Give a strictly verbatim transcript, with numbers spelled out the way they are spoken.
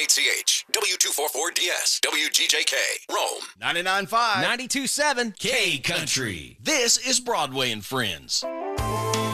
eight C H, W two forty-four D S, W G J K, Rome. ninety-nine point five. ninety-two point seven K Country. This is Broadway and Friends.